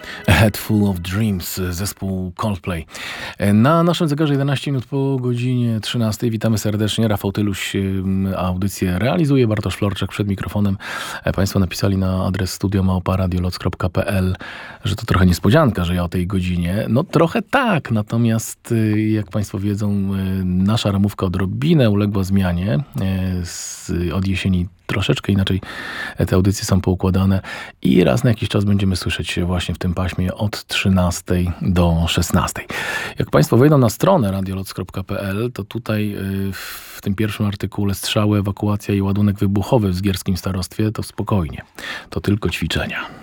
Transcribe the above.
A Head Full of Dreams, zespół Coldplay. Na naszym zegarze 11 minut po godzinie 13. Witamy serdecznie. Rafał Tyluś audycję realizuje, Bartosz Florczak przed mikrofonem. Państwo napisali na adres studio@radioloc.pl, że to trochę niespodzianka, że ja o tej godzinie. No trochę tak, natomiast jak Państwo wiedzą, nasza ramówka odrobinę uległa zmianie. Od jesieni troszeczkę inaczej te audycje są poukładane i raz na jakiś czas będziemy słyszeć się właśnie w tym paśmie od 13 do 16. Jak Państwo wejdą na stronę radioloc.pl, to tutaj w tym pierwszym artykule strzały, ewakuacja i ładunek wybuchowy w Zgierskim Starostwie, to spokojnie. To tylko ćwiczenia.